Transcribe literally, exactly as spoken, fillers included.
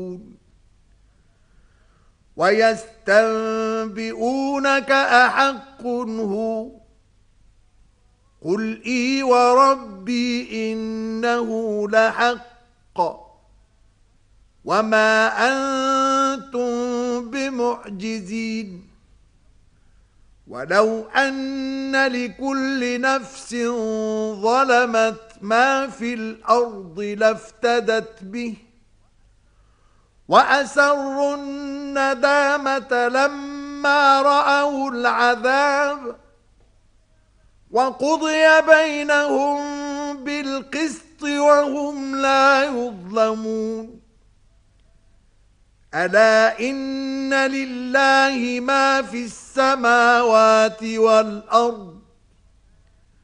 ويستنبئونك أحق هو قل إي وربي إنه لحق وما أنتم بمعجزين ولو أن لكل نفس ظلمت ما في الأرض لافتدت به وأسروا الندامة لما رأوا العذاب وقضي بينهم بالقسط وهم لا يظلمون ألا إن لله ما في السماوات والأرض